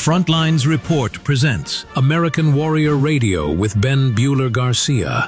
Frontlines Report presents American Warrior Radio with Ben Bueller Garcia.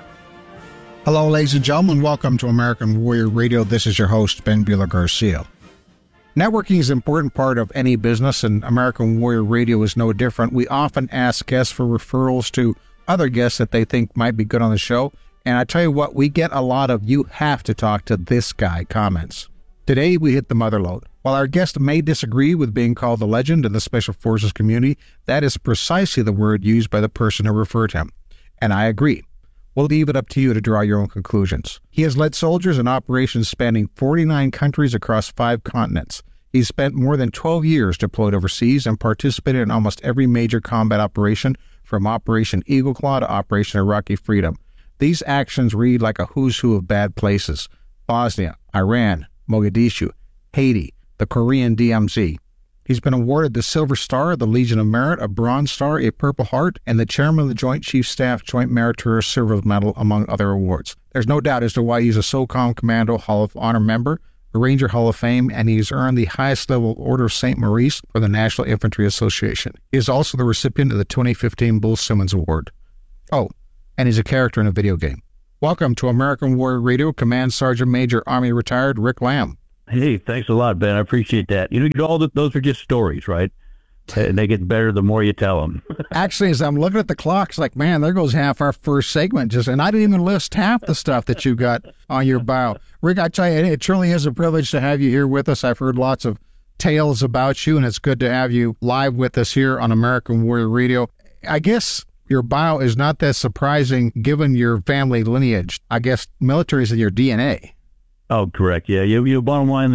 Hello, ladies and gentlemen. Welcome to American Warrior Radio. This is your host, Ben Bueller Garcia. Networking is an important part of any business, and American Warrior Radio is no different. We often ask guests for referrals to other guests that they think might be good on the show. And I tell you what, we get a lot of "you have to talk to this guy" comments. Today, we hit the mother lode. While our guest may disagree with being called the legend in the Special Forces community, that is precisely the word used by the person who referred to him. And I agree. We'll leave it up to you to draw your own conclusions. He has led soldiers in operations spanning 49 countries across 5 continents. He's spent more than 12 years deployed overseas and participated in almost every major combat operation, from Operation Eagle Claw to Operation Iraqi Freedom. These actions read like a who's who of bad places: Bosnia, Iran, Mogadishu, Haiti, the Korean DMZ. He's been awarded the Silver Star, the Legion of Merit, a Bronze Star, a Purple Heart, and the Chairman of the Joint Chiefs Staff Joint Meritorious Service Medal, among other awards. There's no doubt as to why he's a SOCOM Commando Hall of Honor member, a Ranger Hall of Fame, and he's earned the highest level Order of St. Maurice from the National Infantry Association. He is also the recipient of the 2015 Bull Simmons Award. Oh, and he's a character in a video game. Welcome to American Warrior Radio, Command Sergeant Major Army Retired Rick Lamb. Hey, thanks a lot, Ben. I appreciate that. Those are just stories, right? And they get better the more you tell them. Actually, as I'm looking at the clock, it's like, man, there goes half our first segment. And I didn't even list half the stuff that you got on your bio. Rick, I tell you, it truly is a privilege to have you here with us. I've heard lots of tales about you, and it's good to have you live with us here on American Warrior Radio. I guess your bio is not that surprising given your family lineage. I guess military is in your DNA. Oh, correct. Yeah. Bottom line,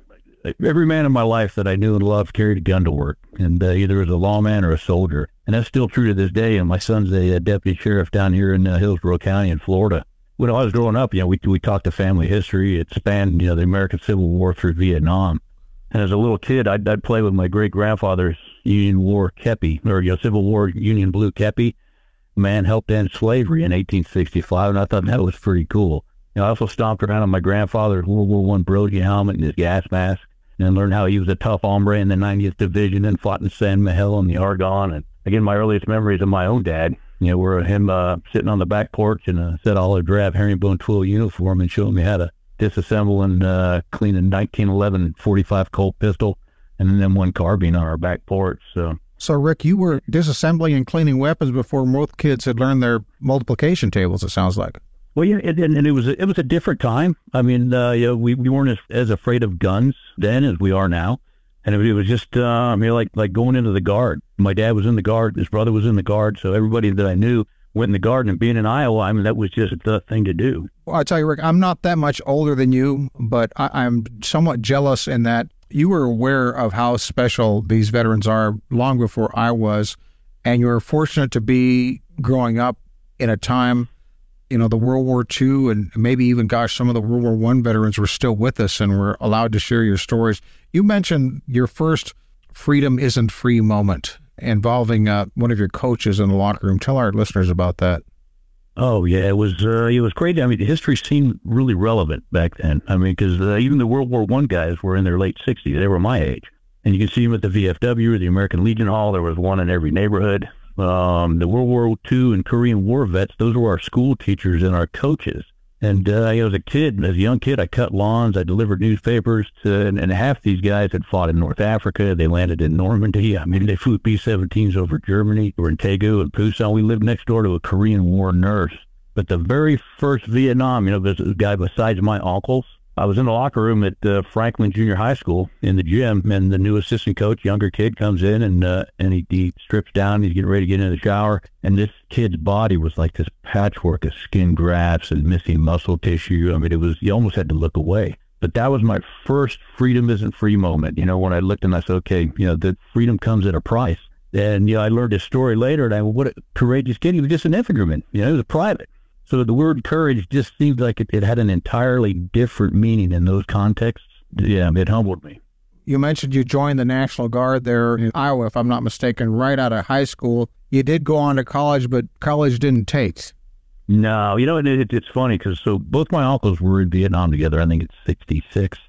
every man in my life that I knew and loved carried a gun to work, and either as a lawman or a soldier. And that's still true to this day. And my son's a deputy sheriff down here in Hillsborough County in Florida. When I was growing up, we talked to family history. It spanned, the American Civil War through Vietnam. And as a little kid, I'd play with my great-grandfather's Union War kepi, or Civil War Union Blue kepi. Man helped end slavery in 1865, and I thought that was pretty cool. I also stomped around on my grandfather's World War I Brody helmet and his gas mask, and learned how he was a tough hombre in the 90th Division and fought in San Miguel and the Argonne. And again, my earliest memories of my own dad, were him sitting on the back porch in a set olive drab herringbone twill uniform and showing me how to disassemble and clean a 1911 45 Colt pistol and an M1 carbine on our back porch. So, Rick, you were disassembling and cleaning weapons before most kids had learned their multiplication tables, it sounds like. Well, yeah, and it was a different time. I mean, we weren't as afraid of guns then as we are now, and it was just like going into the Guard. My dad was in the Guard, his brother was in the Guard, so everybody that I knew went in the Guard. And being in Iowa, I mean, that was just the thing to do. Well, I tell you, Rick, I'm not that much older than you, but I'm somewhat jealous in that you were aware of how special these veterans are long before I was, and you were fortunate to be growing up in a time. The World War II and maybe even, some of the World War I veterans were still with us and were allowed to share your stories. You mentioned your first freedom isn't free moment involving one of your coaches in the locker room. Tell our listeners about that. Oh, yeah, it was crazy. I mean, the history seemed really relevant back then. I mean, because even the World War I guys were in their late 60s. They were my age. And you can see them at the VFW or the American Legion Hall. There was one in every neighborhood. The World War II and Korean War vets, those were our school teachers and our coaches. And as a young kid, I cut lawns, I delivered newspapers, and half these guys had fought in North Africa. They landed in Normandy. I mean, they flew B-17s over Germany. We were in Daegu and Busan. We lived next door to a Korean War nurse. But the very first Vietnam, there's a guy besides my uncles. I was in the locker room at Franklin Junior High School in the gym, and the new assistant coach, younger kid, comes in and he strips down. He's getting ready to get in the shower, and this kid's body was like this patchwork of skin grafts and missing muscle tissue. I mean, you almost had to look away. But that was my first freedom isn't free moment. When I looked and I said, okay, the freedom comes at a price. And I learned this story later, and what a courageous kid. He was just an infantryman. He was a private. So the word courage just seemed like it had an entirely different meaning in those contexts. Yeah, it humbled me. You mentioned you joined the National Guard there in Iowa, if I'm not mistaken, right out of high school. You did go on to college, but college didn't take. No, it's funny because both my uncles were in Vietnam together. I think it's 66.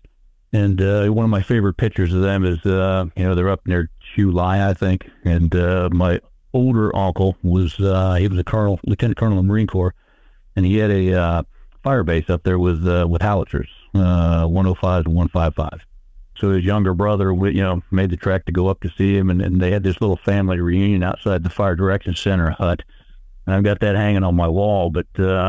And one of my favorite pictures of them is, they're up near July, I think. And my older uncle was, he was a lieutenant colonel in the Marine Corps, and he had a fire base up there with howitzers, 105 and 155. So his younger brother, made the trek to go up to see him, and they had this little family reunion outside the Fire Direction Center hut. And I've got that hanging on my wall. But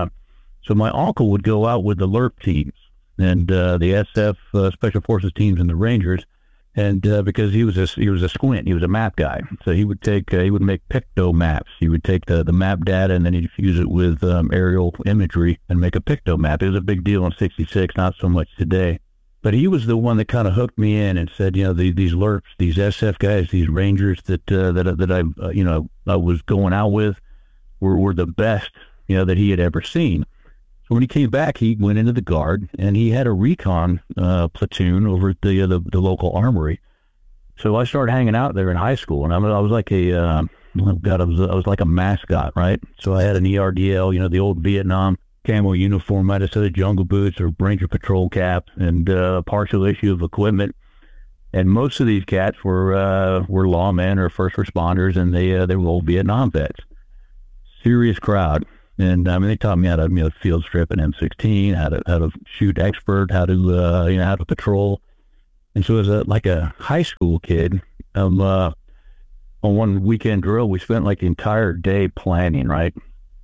so my uncle would go out with the LRP teams and the SF Special Forces teams and the Rangers, and because he was a squint, he was a map guy. So he would make picto maps. He would take the map data and then he'd fuse it with aerial imagery and make a picto map. It was a big deal in '66, not so much today. But he was the one that kind of hooked me in and said, these LRPs, these SF guys, these Rangers that I was going out with were the best, that he had ever seen. So when he came back, he went into the Guard, and he had a recon platoon over at the local armory. So I started hanging out there in high school, and I was like I was like a mascot, right? So I had an ERDL, the old Vietnam camo uniform. I had a set of jungle boots or Ranger patrol cap and a partial issue of equipment. And most of these cats were lawmen or first responders, and they were old Vietnam vets. Serious crowd. And they taught me how to field strip an M16, how to shoot expert, how to patrol. And so as a high school kid, on one weekend drill, we spent like the entire day planning. Right,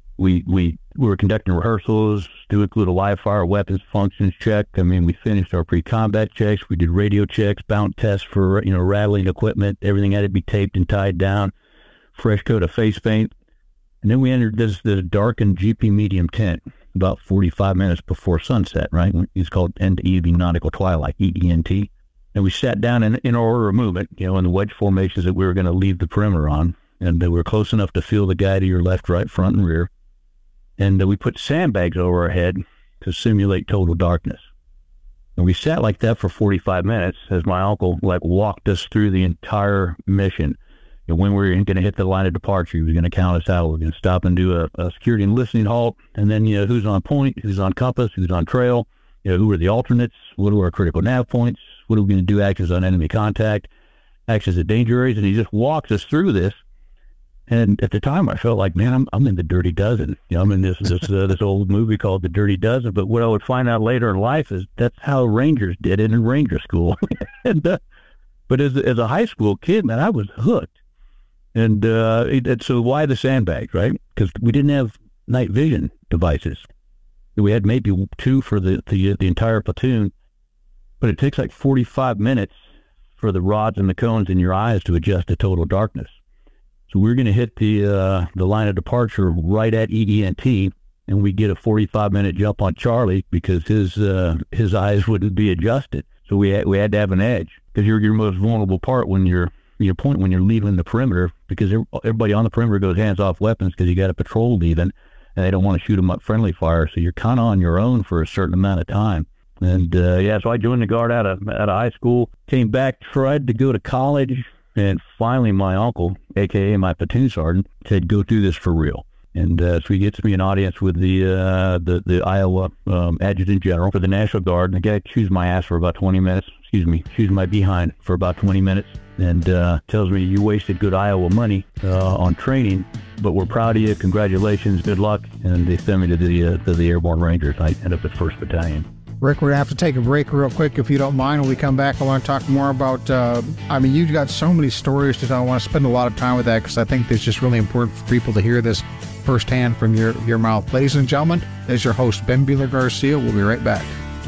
we were conducting rehearsals to include a live fire weapons functions check. We finished our pre-combat checks. We did radio checks, bounce tests for rattling equipment. Everything had to be taped and tied down. Fresh coat of face paint. And then we entered this darkened GP medium tent about 45 minutes before sunset, right? It's called End Evening Nautical Twilight, EENT. And we sat down in order of movement, in the wedge formations that we were going to leave the perimeter on. And we were close enough to feel the guy to your left, right, front, and rear. And we put sandbags over our head to simulate total darkness. And we sat like that for 45 minutes as my uncle walked us through the entire mission. When we were going to hit the line of departure, he was going to count us out. We were going to stop and do a security and listening halt. And then, who's on point, who's on compass, who's on trail, who are the alternates, what are our critical nav points, what are we going to do actions on enemy contact, actions at danger areas. And he just walks us through this. And at the time, I felt like, man, I'm in the Dirty Dozen. I'm in this old movie called The Dirty Dozen. But what I would find out later in life is that's how Rangers did it in Ranger school. But as a high school kid, man, I was hooked. And so why the sandbags, right? Because we didn't have night vision devices. We had maybe two for the entire platoon, but it takes like 45 minutes for the rods and the cones in your eyes to adjust to total darkness. So we're going to hit the line of departure right at EENT, and we get a 45-minute jump on Charlie because his eyes wouldn't be adjusted. So we had to have an edge because you're your most vulnerable part when you're leaving the perimeter, because everybody on the perimeter goes hands off weapons because you got a patrol leaving and they don't want to shoot them up friendly fire. So you're kind of on your own for a certain amount of time. And so I joined the Guard out of high school, came back, tried to go to college, and finally my uncle, aka my platoon sergeant, said, "Go do this for real." And so he gets me an audience with the Iowa adjutant general for the National Guard, and the guy chews my ass for about 20 minutes. Chews my behind for about 20 minutes. And tells me, "You wasted good Iowa money on training, but we're proud of you. Congratulations, good luck." And they sent me to the Airborne Rangers. I ended up at 1st Battalion. Rick, we're going to have to take a break real quick if you don't mind. When we come back, I want to talk more about, you've got so many stories to tell. I want to spend a lot of time with that because I think it's just really important for people to hear this firsthand from your mouth. Ladies and gentlemen, this is your host, Ben Bueller Garcia. We'll be right back.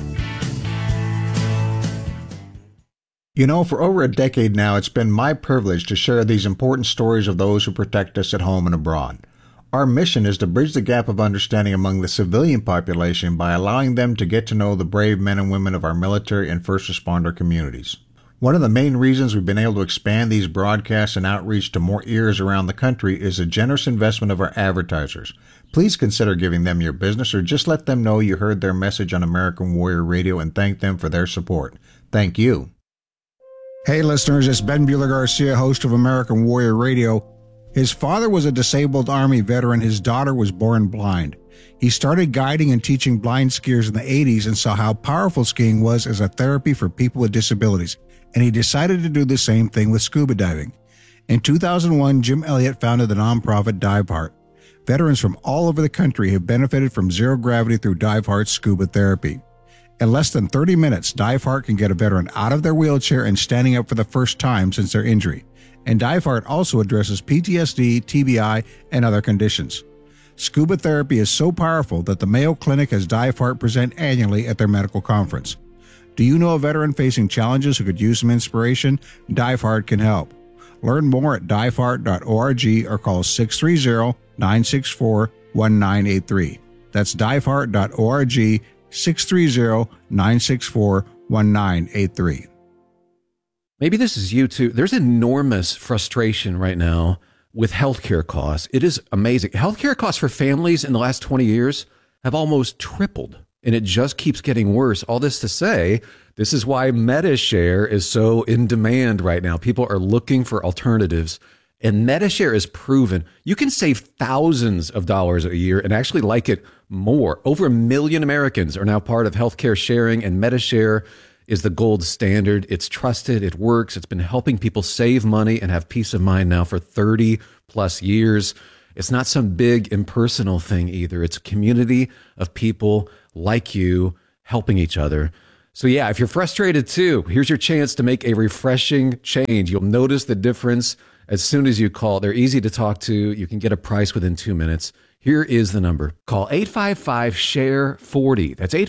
For over a decade now, it's been my privilege to share these important stories of those who protect us at home and abroad. Our mission is to bridge the gap of understanding among the civilian population by allowing them to get to know the brave men and women of our military and first responder communities. One of the main reasons we've been able to expand these broadcasts and outreach to more ears around the country is the generous investment of our advertisers. Please consider giving them your business or just let them know you heard their message on American Warrior Radio and thank them for their support. Thank you. Hey listeners, it's Ben Bueller Garcia, host of American Warrior Radio. His father was a disabled Army veteran. His daughter was born blind. He started guiding and teaching blind skiers in the 80s and saw how powerful skiing was as a therapy for people with disabilities, and he decided to do the same thing with scuba diving. In 2001, Jim Elliott founded the nonprofit DiveHeart. Veterans from all over the country have benefited from zero gravity through DiveHeart's scuba therapy. In less than 30 minutes, DiveHeart can get a veteran out of their wheelchair and standing up for the first time since their injury. And DiveHeart also addresses PTSD, TBI, and other conditions. Scuba therapy is so powerful that the Mayo Clinic has DiveHeart present annually at their medical conference. Do you know a veteran facing challenges who could use some inspiration? DiveHeart can help. Learn more at diveheart.org or call 630-964-1983. That's diveheart.org, 630-964-1983. Maybe this is you too. There's enormous frustration right now with healthcare costs. It is amazing. Healthcare costs for families in the last 20 years have almost tripled, and it just keeps getting worse. All this to say, this is why MediShare is so in demand right now. People are looking for alternatives, and MediShare is proven. You can save thousands of dollars a year and actually like it more. Over 1 million Americans are now part of healthcare sharing, and MediShare is the gold standard. It's trusted. It works. It's been helping people save money and have peace of mind now for 30 plus years. It's not some big impersonal thing either. It's a community of people like you helping each other. So yeah, if you're frustrated too, here's your chance to make a refreshing change. You'll notice the difference as soon as you call. They're easy to talk to. You can get a price within 2 minutes. Here is the number. Call 855-SHARE-40. That's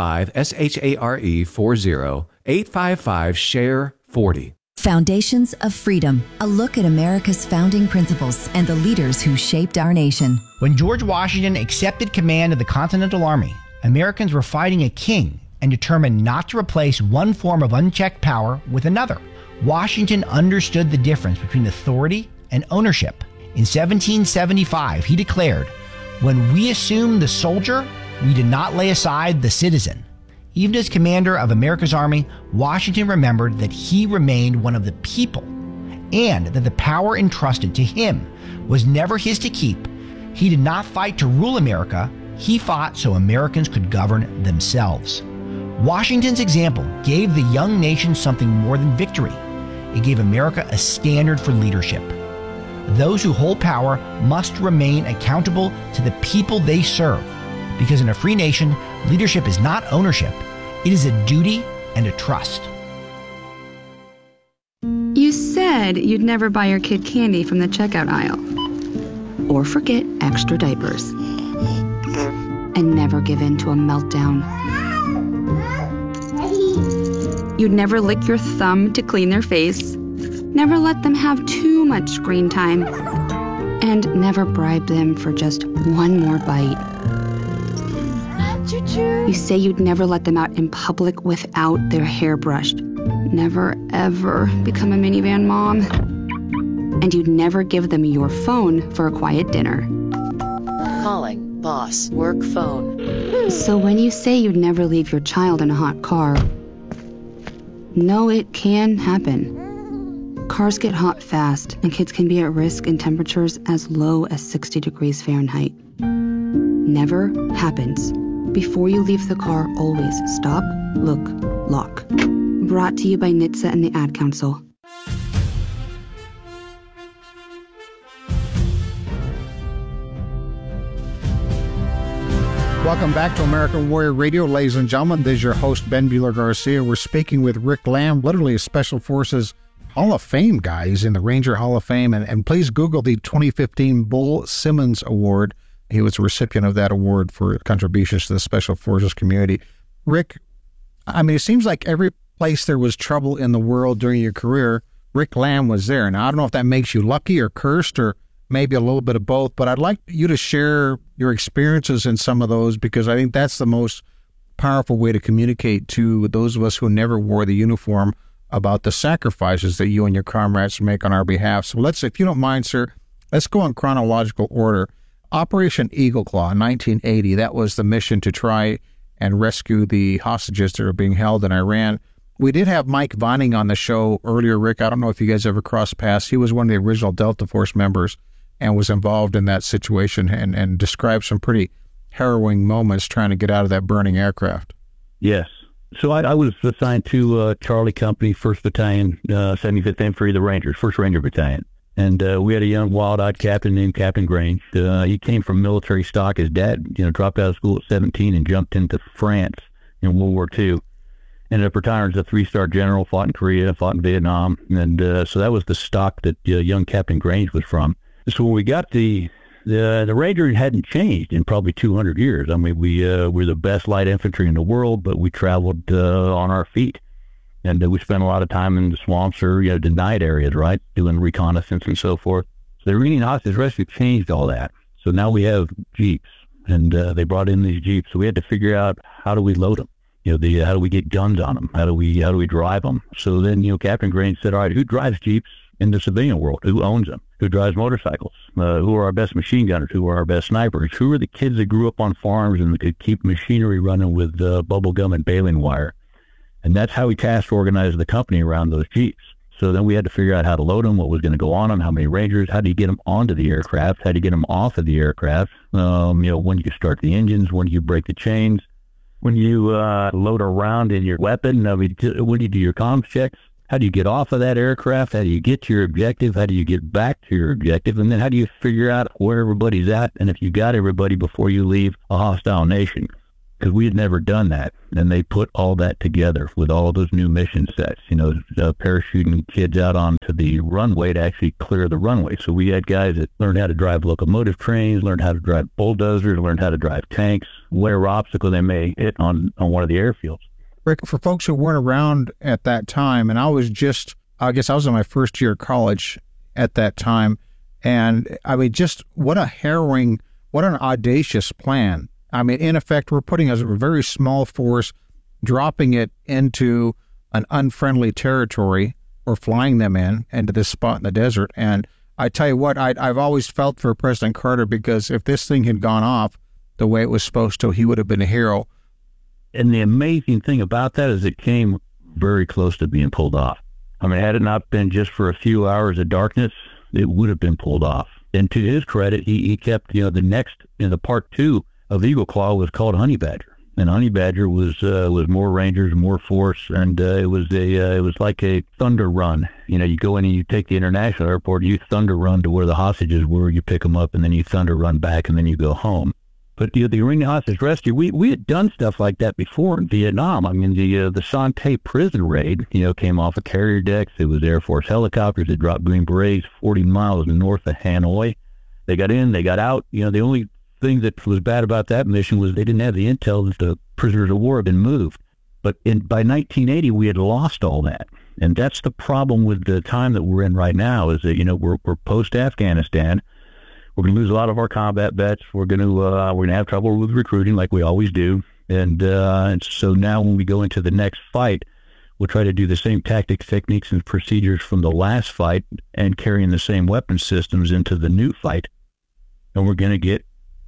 855-SHARE-40. 855-SHARE-40. Foundations of Freedom, a look at America's founding principles and the leaders who shaped our nation. When George Washington accepted command of the Continental Army, Americans were fighting a king and determined not to replace one form of unchecked power with another. Washington understood the difference between authority and ownership. In 1775, he declared, "When we assume the soldier, we did not lay aside the citizen." Even as commander of America's army, Washington remembered that he remained one of the people and that the power entrusted to him was never his to keep. He did not fight to rule America. He fought so Americans could govern themselves. Washington's example gave the young nation something more than victory. It gave America a standard for leadership. Those who hold power must remain accountable to the people they serve, because in a free nation, leadership is not ownership. It is a duty and a trust. You said you'd never buy your kid candy from the checkout aisle, or forget extra diapers, and never give in to a meltdown. You'd never lick your thumb to clean their face, never let them have too much screen time, and never bribe them for just one more bite. You say you'd never let them out in public without their hair brushed, never ever become a minivan mom, and you'd never give them your phone for a quiet dinner. Calling boss work phone. So when you say you'd never leave your child in a hot car, no, it can happen. Cars get hot fast, and kids can be at risk in temperatures as low as 60 degrees Fahrenheit. Never happens. Before you leave the car, always stop, look, lock. Brought to you by NHTSA and the Ad Council. Welcome back to American Warrior Radio, ladies and gentlemen. This is your host, Ben Bueller Garcia. We're speaking with Rick Lamb, literally a Special Forces Hall of Fame guy. He's in the Ranger Hall of Fame. And please Google the 2015 Bull Simmons Award. He was a recipient of that award for contributions to the Special Forces community. Rick, I mean, it seems like every place there was trouble in the world during your career, Rick Lamb was there. Now, I don't know if that makes you lucky or cursed or maybe a little bit of both, but I'd like you to share your experiences in some of those, because I think that's the most powerful way to communicate to those of us who never wore the uniform about the sacrifices that you and your comrades make on our behalf. So let's, if you don't mind, sir, let's go in chronological order. Operation Eagle Claw in 1980, that was the mission to try and rescue the hostages that were being held in Iran. We did have Mike Vining on the show earlier, Rick. I don't know if you guys ever crossed paths. He was one of the original Delta Force members and was involved in that situation and described some pretty harrowing moments trying to get out of that burning aircraft. Yes. So I was assigned to Charlie Company, 1st Battalion, 75th Infantry, the Rangers, 1st Ranger Battalion. And we had a young, wild-eyed captain named Captain Grange. He came from military stock. His dad, dropped out of school at 17 and jumped into France in World War II. Ended up retiring as a 3-star general, fought in Korea, fought in Vietnam. And so that was the stock that young Captain Grange was from. So when we got the Ranger hadn't changed in probably 200 years. I mean, we're the best light infantry in the world, but we traveled on our feet. And we spent a lot of time in the swamps or, denied areas, right, doing reconnaissance and so forth. So the Iranian Hostage Rescue changed all that. So now we have Jeeps, and they brought in these Jeeps. So we had to figure out, how do we load them? How do we get guns on them? How do we drive them? So then, Captain Grange said, all right, who drives Jeeps in the civilian world? Who owns them? Who drives motorcycles? Who are our best machine gunners? Who are our best snipers? Who are the kids that grew up on farms and could keep machinery running with bubble gum and baling wire? And that's how we task organized the company around those Jeeps. So then we had to figure out how to load them, what was going to go on them, how many Rangers, how do you get them onto the aircraft, how do you get them off of the aircraft, when you start the engines, when you break the chains, when you load a round in your weapon, when you do your comms checks, how do you get off of that aircraft, how do you get to your objective, how do you get back to your objective, and then how do you figure out where everybody's at, and if you got everybody before you leave a hostile nation. Because we had never done that, and they put all that together with all those new mission sets, parachuting kids out onto the runway to actually clear the runway. So we had guys that learned how to drive locomotive trains, learned how to drive bulldozers, learned how to drive tanks, whatever obstacle they may hit on one of the airfields. Rick, for folks who weren't around at that time, and I was in my first year of college at that time, and I mean, just what an audacious plan. I mean, in effect, we're putting a very small force, dropping it into an unfriendly territory, or flying them into this spot in the desert. And I tell you what, I've always felt for President Carter, because if this thing had gone off the way it was supposed to, he would have been a hero. And the amazing thing about that is it came very close to being pulled off. I mean, had it not been just for a few hours of darkness, it would have been pulled off. And to his credit, he kept, the next, the part 2 of Eagle Claw was called Honey Badger, and Honey Badger was more Rangers, more force, and it was like a thunder run. You go in and you take the international airport, you thunder run to where the hostages were, you pick them up, and then you thunder run back, and then you go home. But the Iranian Hostage Rescue, we had done stuff like that before in Vietnam. I mean, the Son Tay prison raid, came off of carrier decks. It was Air Force helicopters that dropped Green Berets 40 miles north of Hanoi. They got in, they got out. The only thing that was bad about that mission was they didn't have the intel that the prisoners of war had been moved. But by 1980, we had lost all that. And that's the problem with the time that we're in right now, is that, we're post-Afghanistan. We're going to lose a lot of our combat vets. We're going to have trouble with recruiting, like we always do. And so now when we go into the next fight, we'll try to do the same tactics, techniques, and procedures from the last fight, and carrying the same weapon systems into the new fight. And we're going to get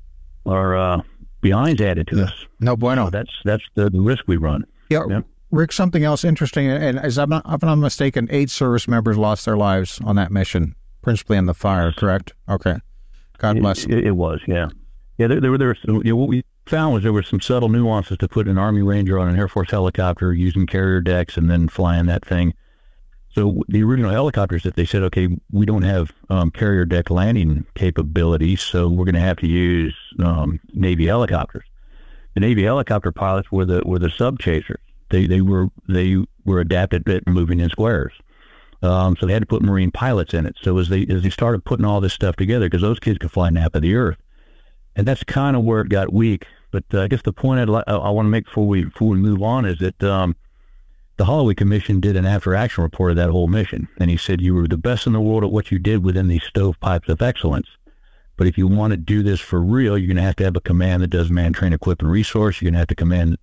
our behinds added to us. No bueno. So that's the risk we run. Yeah. Rick, something else interesting, and if I'm not mistaken, 8 service members lost their lives on that mission, principally in the fire, correct? Okay. God bless. It was, yeah. Yeah, there were some, what we found was there were some subtle nuances to put an Army Ranger on an Air Force helicopter using carrier decks and then flying that thing. So the original helicopters, that they said, okay, we don't have carrier deck landing capability, so we're going to have to use Navy helicopters. The Navy helicopter pilots were the sub chasers. They were adapted at moving in squares. So they had to put Marine pilots in it. So as they started putting all this stuff together, because those kids could fly nap of the earth, and that's kind of where it got weak. But I guess the point I want to make before we move on is that the Holloway Commission did an after-action report of that whole mission, and he said you were the best in the world at what you did within these stovepipes of excellence. But if you want to do this for real, you're going to have a command that does man, train, equip, and resource. You're going to have to command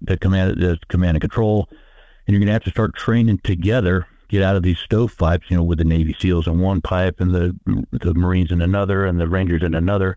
and control, and you're going to have to start training together. Get out of these stovepipes, with the Navy SEALs in one pipe and the Marines in another and the Rangers in another.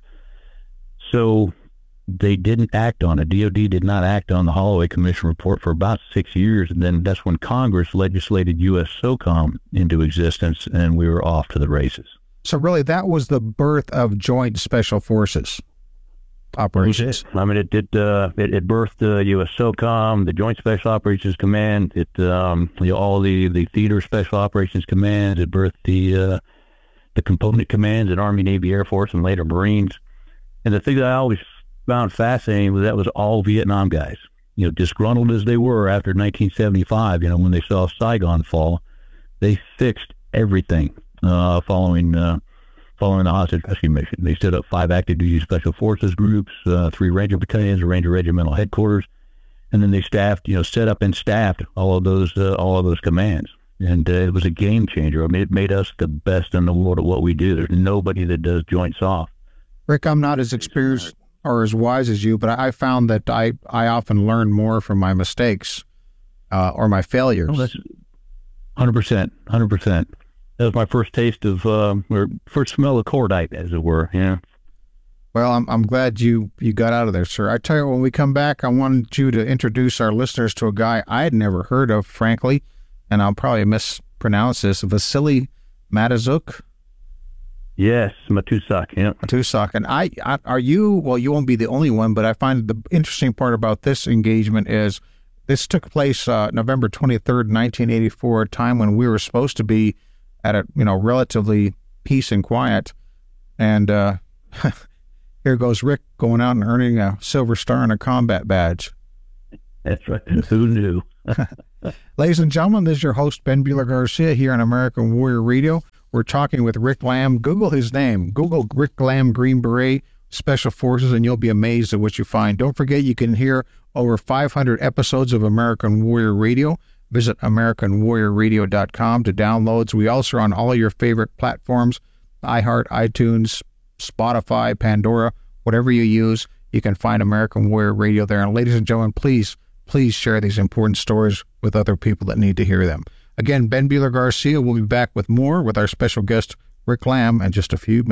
So they didn't act on it. DOD did not act on the Holloway Commission report for about 6 years, and then that's when Congress legislated U.S. SOCOM into existence, and we were off to the races. So really, that was the birth of Joint Special Forces. operations. I mean, it birthed U.S. SOCOM, the Joint Special Operations Command. All the theater Special Operations Commands. It birthed the component commands in Army, Navy, Air Force, and later Marines. And the thing that I always found fascinating was that was all Vietnam guys. Disgruntled as they were after 1975, when they saw Saigon fall, they fixed everything following the hostage rescue mission. They set up 5 active duty special forces groups, 3 Ranger battalions, a Ranger regimental headquarters, and then they set up and staffed all of those commands. And it was a game changer. I mean, it made us the best in the world at what we do. There's nobody that does Joint SOF. Rick, I'm not as experienced or as wise as you, but I found that I often learn more from my mistakes or my failures. Oh, that's 100%. That was my first taste of, or first smell of cordite, as it were. Yeah. Well, I'm glad you got out of there, sir. I tell you, when we come back, I wanted you to introduce our listeners to a guy I had never heard of, frankly, and I'll probably mispronounce this, Vasily Matuzuk. Yes, Matuzak, yeah. Matuzak. And you won't be the only one, but I find the interesting part about this engagement is this took place November 23rd, 1984, a time when we were supposed to be at a, relatively peace and quiet. And here goes Rick going out and earning a Silver Star and a combat badge. That's right. Who knew? Ladies and gentlemen, this is your host, Ben Bueller Garcia, here on American Warrior Radio. We're talking with Rick Lamb. Google his name. Google Rick Lamb Green Beret Special Forces, and you'll be amazed at what you find. Don't forget, you can hear over 500 episodes of American Warrior Radio. Visit AmericanWarriorRadio.com to downloads. We also are on all your favorite platforms, iHeart, iTunes, Spotify, Pandora, whatever you use. You can find American Warrior Radio there. And ladies and gentlemen, please share these important stories with other people that need to hear them. Again, Ben Bueller Garcia will be back with more with our special guest, Rick Lamb, in just a few minutes.